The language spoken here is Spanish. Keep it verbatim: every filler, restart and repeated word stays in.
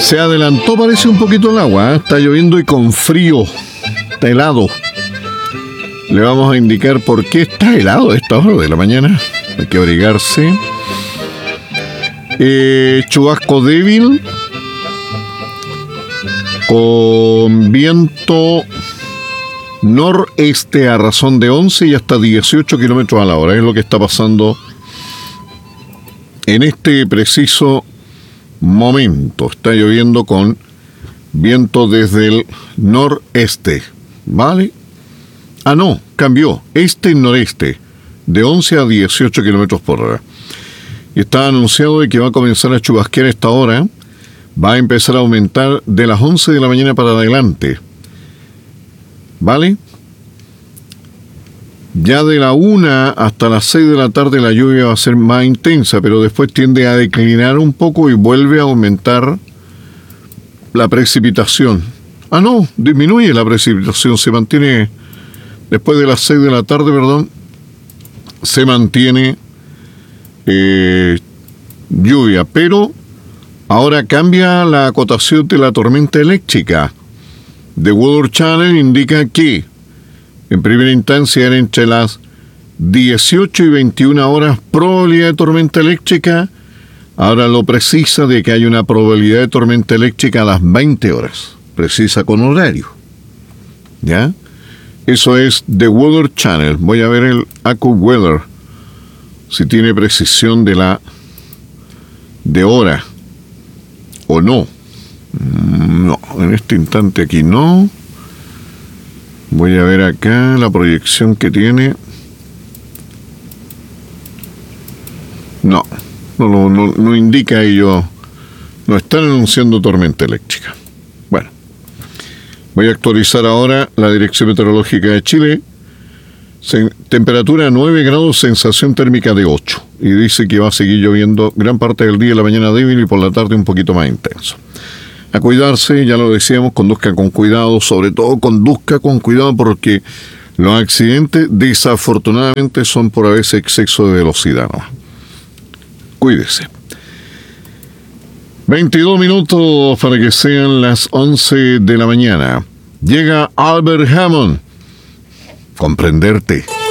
Se adelantó, parece, un poquito el agua, ¿eh? Está lloviendo y con frío, está helado. Le vamos a indicar por qué está helado a esta hora de la mañana. Hay que abrigarse. Eh, chubasco débil con viento noreste a razón de once y hasta dieciocho kilómetros a la hora. Es lo que está pasando en este preciso momento. Está lloviendo con viento desde el noreste, ¿vale? Ah, no, cambió. Este y noreste, de once a dieciocho kilómetros por hora. Y está anunciado de que va a comenzar a chubasquear a esta hora. Va a empezar a aumentar de las once de la mañana para adelante. ¿Vale? Ya de la una hasta las seis de la tarde la lluvia va a ser más intensa, pero después tiende a declinar un poco y vuelve a aumentar la precipitación. Ah, no, disminuye la precipitación, se mantiene, después de las seis de la tarde, perdón, se mantiene eh, lluvia, pero ahora cambia la acotación de la tormenta eléctrica. The Weather Channel indica que en primera instancia era entre las dieciocho y veintiuna horas probabilidad de tormenta eléctrica. Ahora lo precisa de que hay una probabilidad de tormenta eléctrica a las veinte horas. Precisa con horario. ¿Ya? Eso es The Weather Channel. Voy a ver el AccuWeather, si tiene precisión de la de hora o no. No, en este instante aquí no. Voy a ver acá la proyección que tiene. No, no, no, no, no indica ello. No están anunciando tormenta eléctrica. Bueno, voy a actualizar ahora la Dirección Meteorológica de Chile. Se, temperatura nueve grados, sensación térmica de ocho. Y dice que va a seguir lloviendo gran parte del día, la mañana débil y por la tarde un poquito más intenso. A cuidarse, ya lo decíamos, conduzca con cuidado, sobre todo conduzca con cuidado porque los accidentes desafortunadamente son por a veces exceso de velocidad, ¿no? Cuídese. veintidós minutos para que sean las once de la mañana. Llega Albert Hammond. Comprenderte.